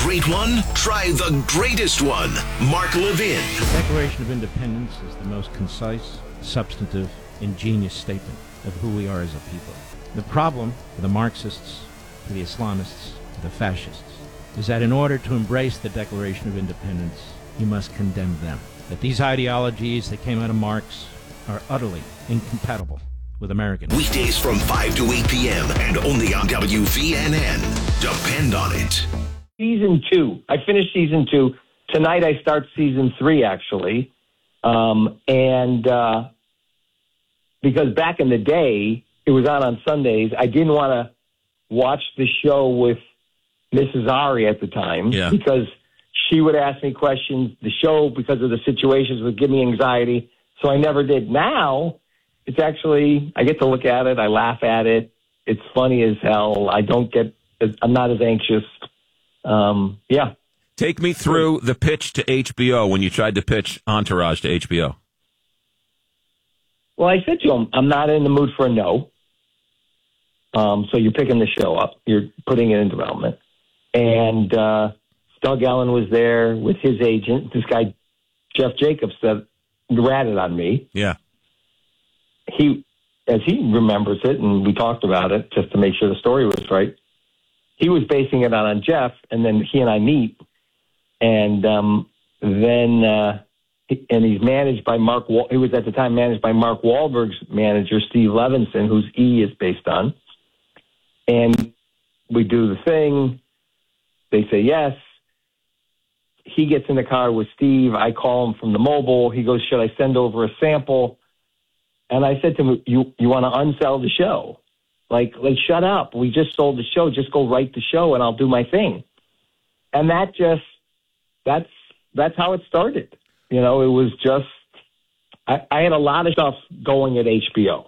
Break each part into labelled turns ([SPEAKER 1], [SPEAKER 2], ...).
[SPEAKER 1] great one? Try the greatest one. Mark Levin.
[SPEAKER 2] The Declaration of Independence is the most concise, substantive, ingenious statement of who we are as a people. The problem for the Marxists, for the Islamists, for the fascists, is that in order to embrace the Declaration of Independence, you must condemn them. That these ideologies that came out of Marx are utterly incompatible with Americans.
[SPEAKER 1] Weekdays from 5 to 8 p.m. and only on WVNN. Depend on it.
[SPEAKER 3] Season 2. I finished season 2. Tonight I start season 3, actually. Because back in the day, it was on Sundays. I didn't want to watch the show with Mrs. Ari at the time because she would ask me questions. The show, because of the situations, would give me anxiety. So I never did. Now, it's actually, I get to look at it. I laugh at it. It's funny as hell. I'm not as anxious.
[SPEAKER 4] Take me through the pitch to HBO when you tried to pitch Entourage to HBO.
[SPEAKER 3] Well, I said to him, I'm not in the mood for a no. So you're picking the show up. You're putting it in development. And Doug Ellen was there with his agent, this guy, Jeff Jacobs, that ratted on me.
[SPEAKER 4] Yeah.
[SPEAKER 3] As he remembers it, and we talked about it just to make sure the story was right, he was basing it on Jeff, and then he and I meet, and he's managed by Mark. He was at the time managed by Mark Wahlberg's manager, Steve Levinson, whose E is based on. And we do the thing. They say yes. He gets in the car with Steve. I call him from the mobile. He goes, should I send over a sample? And I said to him, you want to unsell the show? Like, shut up. We just sold the show. Just go write the show and I'll do my thing. And that's how it started. You know, it was just, I had a lot of stuff going at HBO.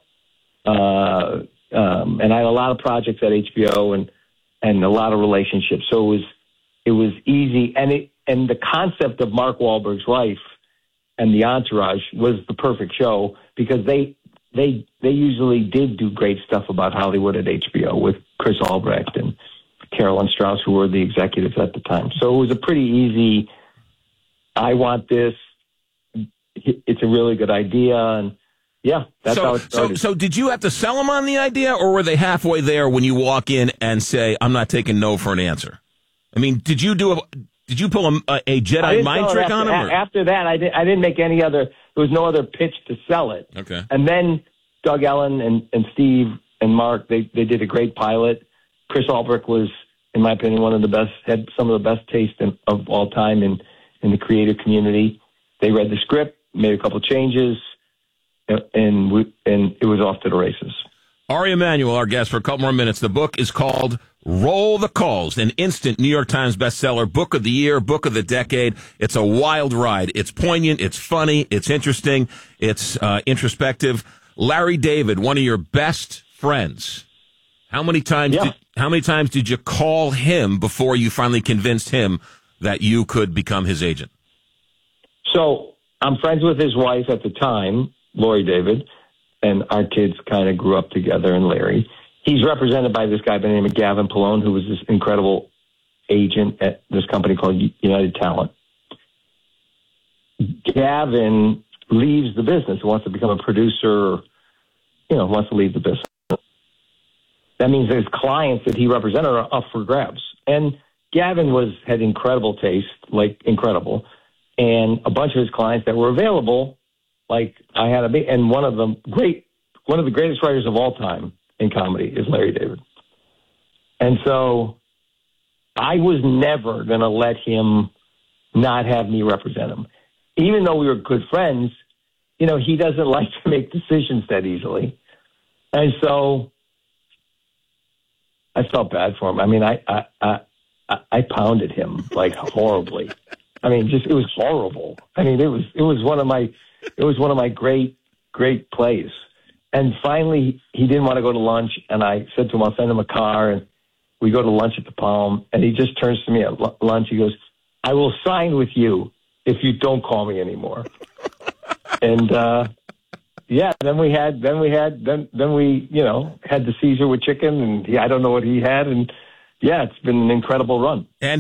[SPEAKER 3] And I had a lot of projects at HBO and a lot of relationships. So it was easy. And the concept of Mark Wahlberg's wife and the Entourage was the perfect show because they usually did do great stuff about Hollywood at HBO with Chris Albrecht and Carolyn Strauss, who were the executives at the time. So it was a pretty easy, I want this. It's a really good idea. And yeah, that's how it started.
[SPEAKER 4] So did you have to sell them on the idea, or were they halfway there when you walk in and say, I'm not taking no for an answer? I mean, did you pull a Jedi mind trick on them?
[SPEAKER 3] After that, I didn't make any other. There was no other pitch to sell it.
[SPEAKER 4] Okay.
[SPEAKER 3] And then Doug Ellen and Steve and Mark, they did a great pilot. Chris Albrecht was, in my opinion, one of the best, had some of the best taste of all time in the creative community. They read the script, made a couple changes, and it was off to the races.
[SPEAKER 4] Ari Emanuel, our guest for a couple more minutes. The book is called Roll the Calls, an instant New York Times bestseller, book of the year, book of the decade. It's a wild ride. It's poignant. It's funny. It's interesting. It's introspective. Larry David, one of your best friends. How many times did you call him before you finally convinced him that you could become his agent?
[SPEAKER 3] So I'm friends with his wife at the time, Lori David, and our kids kind of grew up together, and Larry. He's represented by this guy by the name of Gavin Pallone, who was this incredible agent at this company called United Talent. Gavin leaves the business, wants to become a producer, wants to leave the business. That means his clients that he represented are up for grabs. And Gavin had incredible taste, like incredible. And a bunch of his clients that were available, like I had and one of the greatest writers of all time in comedy is Larry David. And so I was never going to let him not have me represent him. Even though we were good friends, he doesn't like to make decisions that easily. And so I felt bad for him. I mean, I pounded him like horribly. I mean, it was horrible. I mean, it was one of my great plays. And finally, he didn't want to go to lunch, and I said to him, I'll send him a car, and we go to lunch at the Palm, and he just turns to me at lunch. He goes, I will sign with you if you don't call me anymore. And then we had the Caesar with chicken, and I don't know what he had, and it's been an incredible run.
[SPEAKER 4] And